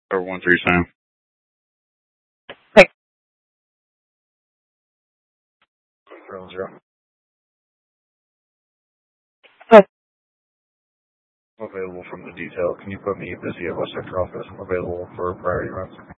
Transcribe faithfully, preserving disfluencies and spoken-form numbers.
Or one three Sam. Hey. Zero zero. Yes. Available from the detail. Can you put me busy at West Sector office? I'm available for priority runs.